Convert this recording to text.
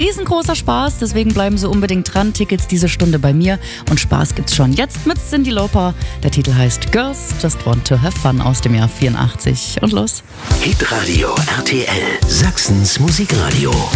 riesengroßer Spaß, deswegen bleiben Sie unbedingt dran. Tickets diese Stunde bei mir und Spaß gibt's schon jetzt mit Cyndi Lauper. Der Titel heißt Girls Just Want to Have Fun aus dem Jahr 84. Und los. Hitradio RTL, Sachsens Musikradio.